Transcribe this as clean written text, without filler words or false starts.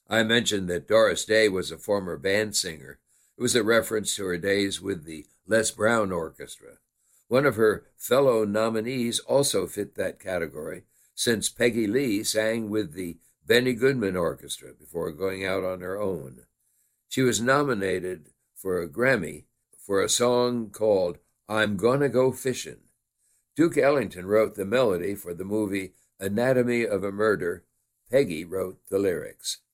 I mentioned that Doris Day was a former band singer. It was a reference to her days with the Les Brown Orchestra. One of her fellow nominees also fit that category, since Peggy Lee sang with the Benny Goodman Orchestra before going out on her own. She was nominated for a Grammy for a song called I'm Gonna Go Fishin'. Duke Ellington wrote the melody for the movie Anatomy of a Murder. Peggy wrote the lyrics.